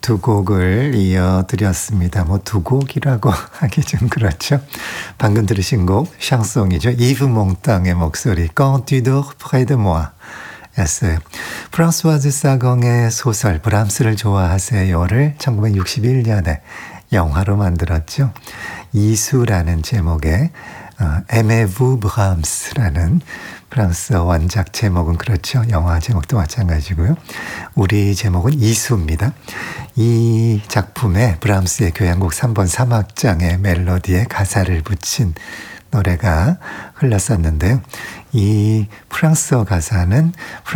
두 곡을 이어드렸습니다. 뭐 두 곡이라고 하기 좀 그렇죠. 방금 들으신 곡 샹송이죠. 이브 몽땅의 목소리 Quand tu dors près de moi 였어요. 프랑스와즈 사공의 소설 브람스를 좋아하세요를 1961년에 영화로 만들었죠. 이수라는 제목의 Aimez-vous Brahms라는 프랑스 원작 제목은 그렇죠. 영화 제목도 마찬가지고요. 우리 제목은 이수입니다. 이 작품에 브람스의 교향곡 3번 3악장의 멜로디에 가사를 붙인 노래가 흘렀었는데요. 이 프랑스어 가사는